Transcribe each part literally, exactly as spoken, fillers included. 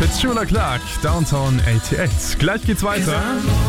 Petula Clark, Downtown achtundachtzig. Gleich geht's weiter.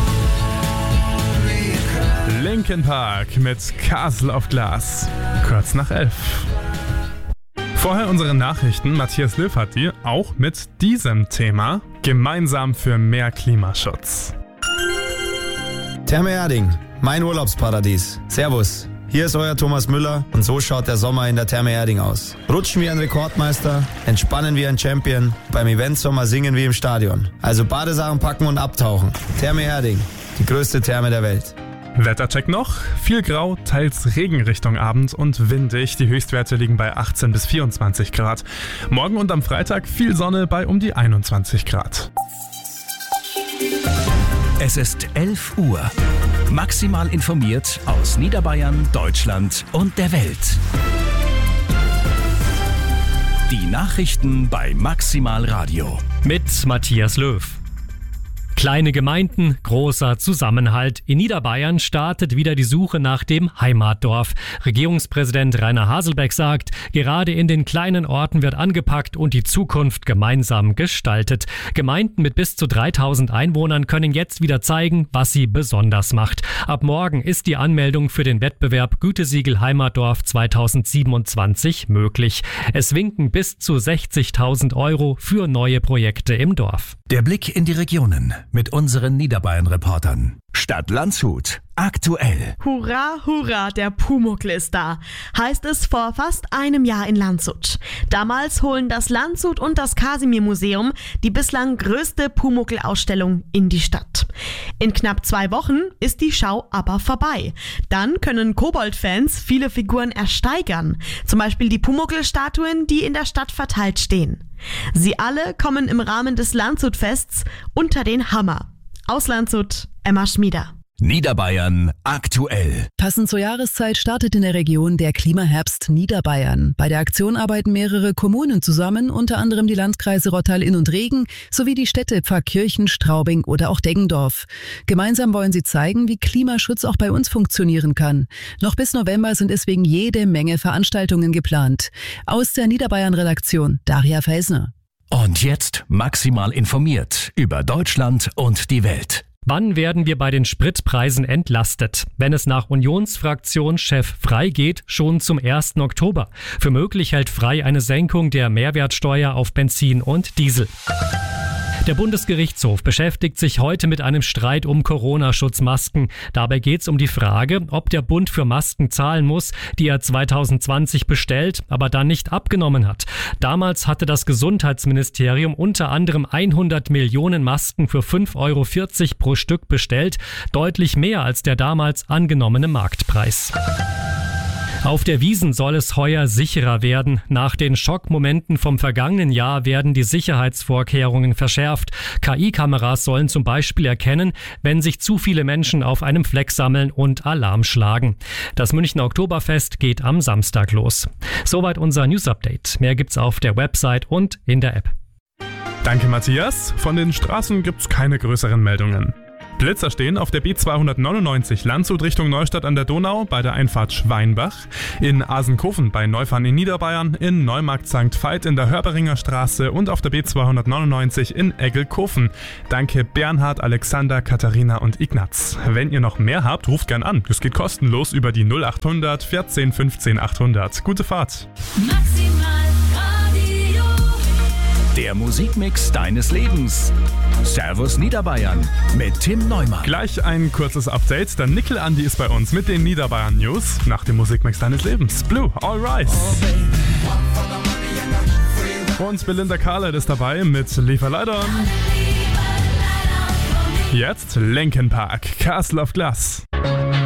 Linkin Park mit Castle of Glass. Kurz nach elf. Vorher unsere Nachrichten. Matthias Löw hat die auch mit diesem Thema. Gemeinsam für mehr Klimaschutz. Therme Erding, mein Urlaubsparadies. Servus, hier ist euer Thomas Müller und so schaut der Sommer in der Therme Erding aus. Rutschen wie ein Rekordmeister, entspannen wie ein Champion, beim Eventsommer singen wie im Stadion. Also Badesachen packen und abtauchen. Therme Erding, die größte Therme der Welt. Wettercheck noch. Viel Grau, teils Regen Richtung Abend und windig. Die Höchstwerte liegen bei achtzehn bis vierundzwanzig Grad. Morgen und am Freitag viel Sonne bei um die einundzwanzig Grad. Es ist elf Uhr. Maximal informiert aus Niederbayern, Deutschland und der Welt. Die Nachrichten bei Maximal Radio. Mit Matthias Löw. Kleine Gemeinden, großer Zusammenhalt. In Niederbayern startet wieder die Suche nach dem Heimatdorf. Regierungspräsident Rainer Haselbeck sagt, gerade in den kleinen Orten wird angepackt und die Zukunft gemeinsam gestaltet. Gemeinden mit bis zu dreitausend Einwohnern können jetzt wieder zeigen, was sie besonders macht. Ab morgen ist die Anmeldung für den Wettbewerb Gütesiegel Heimatdorf zweitausendsiebenundzwanzig möglich. Es winken bis zu sechzigtausend Euro für neue Projekte im Dorf. Der Blick in die Regionen mit unseren Niederbayern-Reportern. Stadt Landshut. Aktuell. Hurra, hurra, der Pumuckl ist da, heißt es vor fast einem Jahr in Landshut. Damals holen das Landshut und das Kasimir-Museum die bislang größte Pumuckl-Ausstellung in die Stadt. In knapp zwei Wochen ist die Schau aber vorbei. Dann können Kobold-Fans viele Figuren ersteigern, zum Beispiel die Pumuckl-Statuen, die in der Stadt verteilt stehen. Sie alle kommen im Rahmen des Landshut-Fests unter den Hammer. Aus Landshut, Emma Schmieder. Niederbayern aktuell. Passend zur Jahreszeit startet in der Region der Klimaherbst Niederbayern. Bei der Aktion arbeiten mehrere Kommunen zusammen, unter anderem die Landkreise Rottal-Inn und Regen sowie die Städte Pfarrkirchen, Straubing oder auch Deggendorf. Gemeinsam wollen sie zeigen, wie Klimaschutz auch bei uns funktionieren kann. Noch bis November sind deswegen jede Menge Veranstaltungen geplant. Aus der Niederbayern-Redaktion Daria Feisner. Und jetzt maximal informiert über Deutschland und die Welt. Wann werden wir bei den Spritpreisen entlastet? Wenn es nach Unionsfraktionschef Frey geht, schon zum ersten Oktober. Für möglich hält Frey eine Senkung der Mehrwertsteuer auf Benzin und Diesel. Der Bundesgerichtshof beschäftigt sich heute mit einem Streit um Corona-Schutzmasken. Dabei geht es um die Frage, ob der Bund für Masken zahlen muss, die er zweitausendzwanzig bestellt, aber dann nicht abgenommen hat. Damals hatte das Gesundheitsministerium unter anderem hundert Millionen Masken für fünf Euro vierzig pro Stück bestellt, deutlich mehr als der damals angenommene Marktpreis. Auf der Wiesn soll es heuer sicherer werden. Nach den Schockmomenten vom vergangenen Jahr werden die Sicherheitsvorkehrungen verschärft. K I-Kameras sollen zum Beispiel erkennen, wenn sich zu viele Menschen auf einem Fleck sammeln und Alarm schlagen. Das Münchner Oktoberfest geht am Samstag los. Soweit unser News-Update. Mehr gibt's auf der Website und in der App. Danke, Matthias. Von den Straßen gibt's keine größeren Meldungen. Blitzer stehen auf der B zweihundertneunundneunzig Landshut Richtung Neustadt an der Donau bei der Einfahrt Schweinbach, in Asenkofen bei Neufahren in Niederbayern, in Neumarkt Sankt Veit in der Hörberinger Straße und auf der B zweihundertneunundneunzig in Eggelkofen. Danke Bernhard, Alexander, Katharina und Ignaz. Wenn ihr noch mehr habt, ruft gern an. Das geht kostenlos über die null achthundert vierzehn fünfzehn achthundert. Gute Fahrt. Maximal Radio. Der Musikmix deines Lebens. Servus Niederbayern mit Tim Neumann. Gleich ein kurzes Update. Der Nickel Andi ist bei uns mit den Niederbayern News nach dem Musikmix deines Lebens. Blue, All Rise. Und Belinda Carlisle ist dabei mit Lieferleitern. Jetzt Linkin Park, Castle of Glass.